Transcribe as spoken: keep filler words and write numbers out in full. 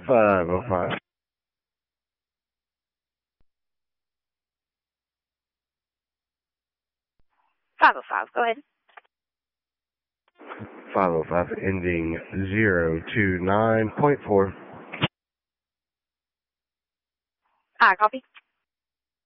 five oh five. five oh five, go ahead. five oh five ending zero two nine point four. Ah, copy.